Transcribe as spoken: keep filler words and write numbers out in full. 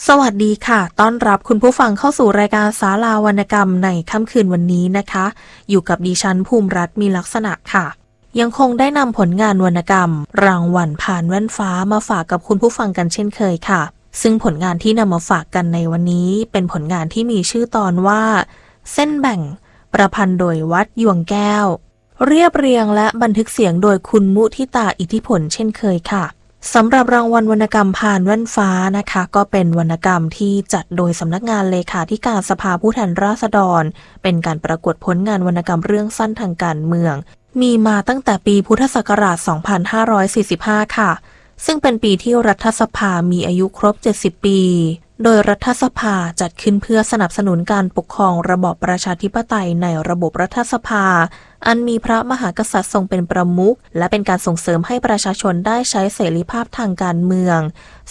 สวัสดีค่ะต้อนรับคุณผู้ฟังเข้าสู่รายการศาลาวรรณกรรมในค่ำคืนวันนี้นะคะอยู่กับดิฉันภูมิรัตน์มีลักษณะค่ะยังคงได้นำผลงานวรรณกรรมรางวัลผ่านแว่นฟ้ามาฝากกับคุณผู้ฟังกันเช่นเคยค่ะซึ่งผลงานที่นำมาฝากกันในวันนี้เป็นผลงานที่มีชื่อตอนว่าเส้นแบ่งประพันธ์โดยวัดยวงแก้วเรียบเรียงและบันทึกเสียงโดยคุณมุทิตาอิทธิผลเช่นเคยค่ะสำหรับรางวัลวรรณกรรมผ่านแว่นฟ้านะคะก็เป็นวรรณกรรมที่จัดโดยสำนักงานเลขาธิการสภาผู้แทนราษฎรเป็นการประกวดผลงานวรรณกรรมเรื่องสั้นทางการเมืองมีมาตั้งแต่ปีพุทธศักราช สองพันห้าร้อยสี่สิบห้า ค่ะซึ่งเป็นปีที่รัฐสภามีอายุครบ เจ็ดสิบ ปีโดยรัฐสภาจัดขึ้นเพื่อสนับสนุนการปกครองระบอบประชาธิปไตยในระบบรัฐสภาอันมีพระมหากษัตริย์ทรงเป็นประมุขและเป็นการส่งเสริมให้ประชาชนได้ใช้เสรีภาพทางการเมือง